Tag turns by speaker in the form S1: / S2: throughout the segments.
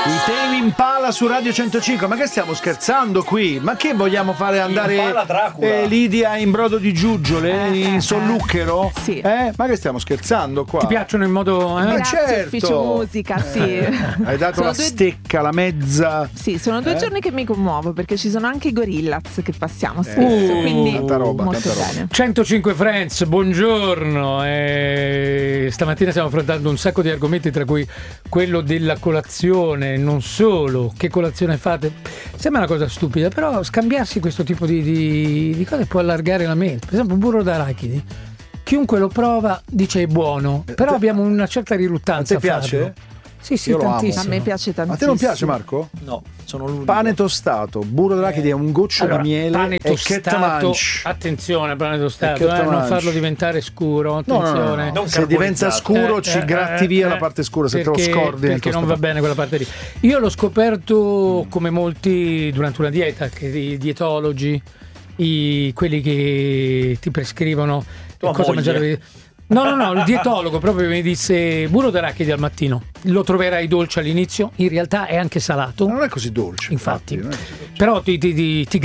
S1: I Tame Impala su Radio 105. Ma che stiamo scherzando qui? Ma che vogliamo fare andare Lidia in brodo di giuggiole in solluchero?
S2: Sì.
S1: Ma che stiamo scherzando qua?
S3: Ti piacciono in modo
S1: Ma
S2: Grazie,
S1: certo.
S2: ufficio musica, sì.
S1: Hai dato
S2: Sono
S1: la stecca, la mezza.
S2: Sì, sono 2 giorni che mi commuovo perché ci sono anche i Gorillaz che passiamo spesso, quindi
S1: tanta roba,
S2: molto
S1: tanta roba.
S2: bene.
S3: 105 Friends, buongiorno. Stamattina stiamo affrontando un sacco di argomenti, tra cui quello della colazione. Non solo, che colazione fate? Sembra una cosa stupida, però scambiarsi questo tipo di cose può allargare la mente. Per esempio un burro d'arachidi, chiunque lo prova dice è buono, però abbiamo una certa riluttanza.
S1: A te piace?
S3: farlo. Sì,
S1: Io lo amo.
S3: tantissimo.
S2: A me piace tantissimo.
S1: A te non piace, Marco?
S4: No, sono l'unico.
S1: Pane tostato, burro d'arachidi è un goccio
S3: Allora,
S1: di miele
S3: pane
S1: e che te
S3: tostato,
S1: mangi.
S3: attenzione, pane tostato,
S1: che te
S3: non
S1: mangi.
S3: farlo diventare scuro, attenzione.
S4: Non
S1: Se diventa scuro ci gratti via la parte scura, se te lo scordi.
S3: Perché non va bene quella parte lì. Io l'ho scoperto come molti durante una dieta, che i dietologi, quelli che ti prescrivono
S4: Tua
S3: cosa
S4: moglie.
S3: mangiare. No, il dietologo proprio mi disse burro d'arachidi al mattino, lo troverai dolce all'inizio, in realtà è anche salato.
S1: Ma non è così dolce.
S3: Infatti,
S1: non è così dolce.
S3: però ti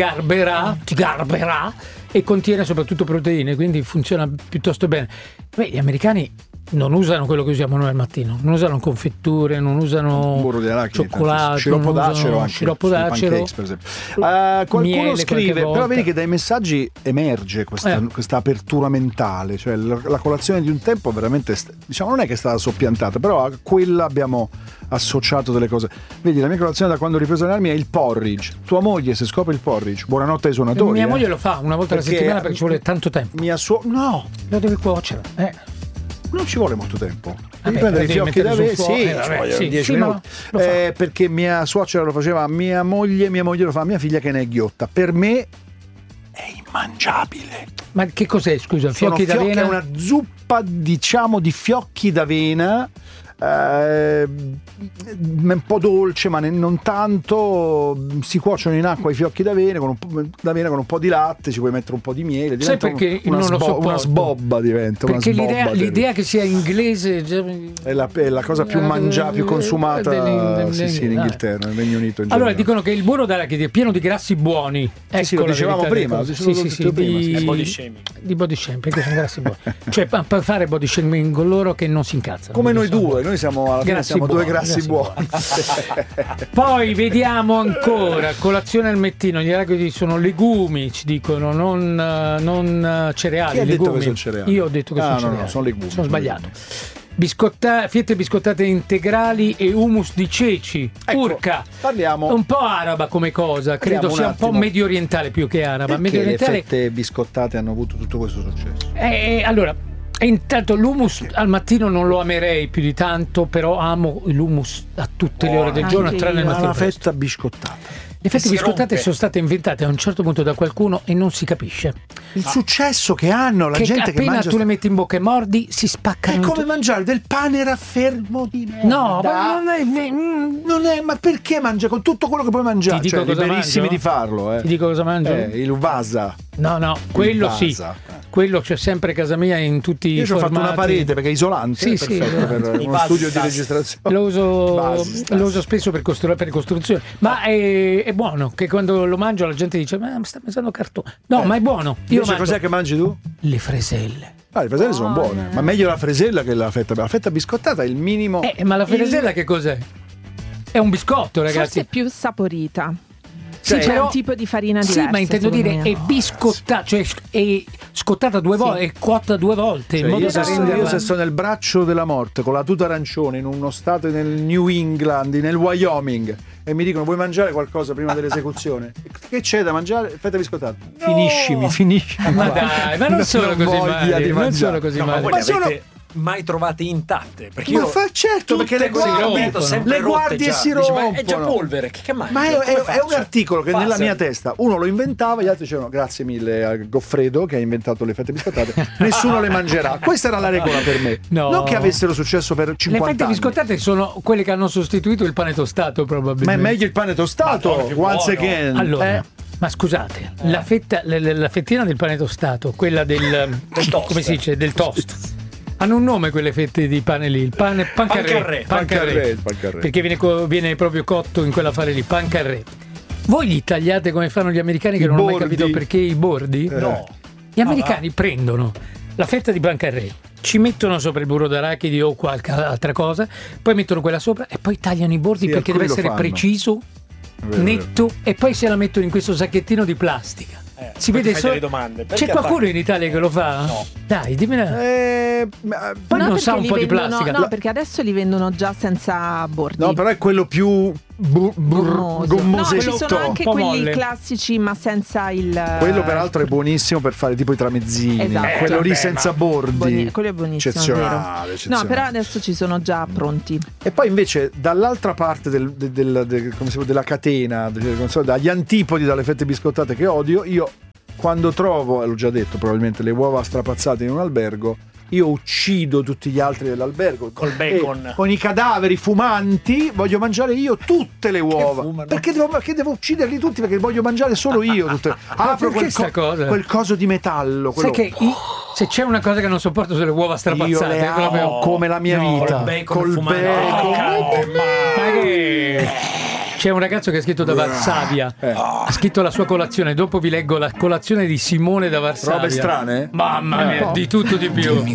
S3: garberà e contiene soprattutto proteine, quindi funziona piuttosto bene. Beh, gli americani non usano quello che usiamo noi al mattino, non usano confetture, non usano
S1: Burro di arachidi,
S3: cioccolato,
S1: sciroppo
S3: non
S1: d'acero
S3: usano
S1: anche,
S3: sciroppo
S1: sui
S3: d'acero,
S1: pancakes, per esempio. Qualcuno
S3: miele
S1: scrive,
S3: qualche
S1: però
S3: volta.
S1: vedi che dai messaggi emerge questa apertura mentale, cioè la colazione di un tempo veramente, diciamo, non è che è stata soppiantata, però a quella abbiamo associato delle cose. Vedi, la mia colazione da quando ho ripreso le armi è il porridge. Tua moglie, se scopre il porridge, buonanotte ai suonatori.
S3: Mia moglie lo fa una volta alla
S1: Perché
S3: settimana perché ci vuole tanto tempo.
S1: No,
S3: Lo deve cuocere.
S1: non ci vuole molto tempo.
S3: Vabbè,
S1: Devi prendere i
S3: devi
S1: fiocchi da
S3: mettere sul
S1: avere,
S3: fuoco,
S1: ci
S3: vabbè,
S1: vogliono
S3: sì,
S1: 10
S3: sì, ma
S1: minuti.
S3: lo fa.
S1: Perché mia suocera lo faceva, mia moglie lo fa, mia figlia che ne è ghiotta. Per me è immangiabile.
S3: Ma che cos'è, scusa?
S1: Sono
S3: Fiocchi d'avena?
S1: È una zuppa, diciamo, di fiocchi d'avena. Un po' dolce, ma non tanto. Si cuociono in acqua i fiocchi d'avena con un po' di latte, ci puoi mettere un po' di miele.
S3: Sai
S1: Diventa
S3: perché
S1: una,
S3: non lo sopporto?
S1: una sbobba diventa.
S3: Perché
S1: una sbobba
S3: l'idea che sia inglese
S1: è la cosa più mangiata, più consumata in Inghilterra, nel Regno Unito in
S3: allora
S1: generale.
S3: dicono che il burro d'arachidi è pieno di grassi buoni.
S1: Sì, lo
S3: la
S1: dicevamo
S3: verità
S1: prima,
S3: delle cose.
S1: prima.
S4: È body shaming.
S3: Di body shaming, perché sono grassi buoni. Cioè per fare body shaming con loro che non si incazzano.
S1: Come noi
S3: Sono
S1: due,
S3: buoni.
S1: noi siamo alla fine
S3: Grassi
S1: siamo due
S3: buoni,
S1: grassi buoni.
S3: Poi vediamo ancora colazione al mattino. Gli arachidi sono legumi, ci dicono, non cereali.
S1: Chi ha detto
S3: legumi.
S1: che sono cereali?
S3: Io ho detto che sono
S1: no,
S3: cereali.
S1: no, sono legumi.
S3: Sono sbagliato. Fette biscottate integrali e hummus di ceci.
S1: Ecco,
S3: urca.
S1: parliamo
S3: un po' araba come cosa, credo
S1: Parliamo
S3: sia
S1: un
S3: un po'
S1: attimo.
S3: medio orientale più che araba.
S1: perché
S3: Medio
S1: le
S3: orientale.
S1: fette biscottate hanno avuto tutto questo successo.
S3: Allora, intanto l'hummus al mattino non lo amerei più di tanto, però amo l'hummus a tutte le ore del giorno,
S2: anche
S3: tranne il
S2: io.
S3: mattino
S1: Una
S3: presto.
S1: fetta biscottata.
S3: Le fette
S4: si
S3: biscottate
S4: rompe.
S3: sono state inventate a un certo punto da qualcuno e non si capisce.
S1: Il successo che hanno la
S3: che
S1: gente che
S3: appena
S1: mangia
S3: tu le metti in bocca e mordi si
S1: è
S3: spaccano.
S1: come
S3: tutti.
S1: mangiare del pane raffermo di merda.
S3: No, ma
S1: non è, ma perché mangia con tutto quello che puoi mangiare?
S3: Ti dico
S1: Cioè,
S3: cosa
S1: liberissimi
S3: mangio?
S1: di farlo,
S3: Ti dico cosa mangio?
S1: il vasa.
S3: No, quello sì.
S1: Vasa.
S3: Quello c'è sempre a casa mia in tutti i
S1: Io ci ho fatto
S3: formati.
S1: una parete perché è isolante,
S3: Sì,
S1: è
S3: sì,
S1: perfetto per
S4: I
S1: uno
S4: vasi
S1: studio di
S4: stas.
S1: registrazione.
S3: Lo uso spesso per costruzione, ma è buono, che quando lo mangio la gente dice ma sta mangiando cartone. No, ma è buono. Io
S1: Invece
S3: mangio
S1: cos'è che mangi tu?
S3: le freselle.
S1: Le freselle sono buone, ma meglio la fresella che la fetta. La fetta biscottata è il minimo.
S3: Ma la fresella che cos'è? È un biscotto, ragazzi.
S2: Forse più saporita.
S3: Sì,
S2: C'è
S3: però-
S2: un tipo di farina diversa.
S3: Sì, ma intendo
S2: secondo
S3: dire
S2: me.
S3: è biscottata, cioè è scottata due volte, è cotta due volte.
S1: Cioè,
S3: in modo
S1: io,
S3: da
S1: se
S3: renderla.
S1: sto nel braccio della morte con la tuta arancione in uno stato nel New England, nel Wyoming, e mi dicono vuoi mangiare qualcosa prima dell'esecuzione? Che c'è da mangiare? Fetta biscottata. Finiscimi.
S3: Ma dai, ma non sono così
S1: voglia
S3: male.
S1: di
S3: Non
S1: mangiare.
S3: sono così
S4: No, ma
S3: male.
S4: voi
S1: Ma
S4: le
S1: sono-
S4: avete mai trovate intatte? Perché
S1: Ma
S4: io
S1: certo, perché le
S4: tutte
S1: guardi,
S4: rompono, sempre
S1: le guardi
S4: rotte
S1: e
S4: già.
S1: si
S4: Dici,
S1: rompono.
S4: ma è già polvere, che mai?
S1: Ma è un articolo che
S4: Passa.
S1: nella mia testa uno lo inventava, gli altri dicevano grazie mille a Goffredo che ha inventato le fette biscottate, nessuno le mangerà. Questa era la regola per me.
S3: No.
S1: Non che avessero successo per
S3: Le
S1: 50
S3: fette
S1: anni.
S3: biscottate sono quelle che hanno sostituito il pane tostato, probabilmente.
S1: Ma è meglio il pane tostato,
S4: Madonna, che
S1: once
S4: buono.
S1: again.
S3: Allora, ma scusate, la fettina del pane tostato, quella del
S4: toast.
S3: come si dice, del toast. Hanno un nome quelle fette di pane lì, il pancarré.
S1: Pancarré.
S3: Perché viene proprio cotto in quella fare lì, pancarré. Voi li tagliate come fanno gli americani, che non ho mai capito perché i bordi?
S4: No.
S3: Gli americani prendono la fetta di pancarré, ci mettono sopra il burro d'arachidi o qualche altra cosa, poi mettono quella sopra e poi tagliano i bordi, perché deve essere preciso, netto, e poi se la mettono in questo sacchettino di plastica. Si vede
S4: delle domande.
S3: C'è qualcuno in Italia che lo fa?
S4: No.
S3: Dai, dimmela. Poi
S2: No,
S3: non sa
S2: perché
S3: un
S2: li
S3: po' di
S2: vendono-
S3: plastica.
S2: No, perché adesso li vendono già senza bordi.
S1: No, però è quello più
S2: Gommoso. No,
S1: gommosetto.
S2: ci sono anche
S3: Un po'
S2: quelli
S3: molle.
S2: classici, ma senza il.
S1: Quello peraltro è buonissimo per fare tipo i tramezzini.
S2: Esatto.
S1: Quello lì
S3: Vabbè,
S1: senza bordi.
S2: Quello è buonissimo,
S1: Eccezionale,
S2: vero.
S1: eccezionale.
S2: No, però adesso ci sono già pronti.
S1: E poi invece dall'altra parte come si può, della catena, dagli antipodi, dalle fette biscottate che odio, io quando trovo, l'ho già detto probabilmente, le uova strapazzate in un albergo, io uccido tutti gli altri dell'albergo
S4: Col bacon.
S1: e con i cadaveri fumanti voglio mangiare io tutte le uova.
S4: fumano?
S1: Perché devo ucciderli tutti? Perché voglio mangiare solo io tutte. Apro
S3: perché sta cosa?
S1: quel coso di metallo,
S3: Sai
S1: quello,
S3: che se c'è una cosa che non sopporto sono le uova
S1: io
S3: strapazzate.
S1: le amo
S3: proprio-
S1: come la mia
S3: No,
S1: vita.
S4: col bacon
S1: Col
S4: fumato.
S1: bacon.
S3: Ma che... C'è un ragazzo che ha scritto da Varsavia, ha scritto la sua colazione. Dopo vi leggo la colazione di Simone da Varsavia.
S1: Robe strane?
S3: Mamma mia, di tutto di più.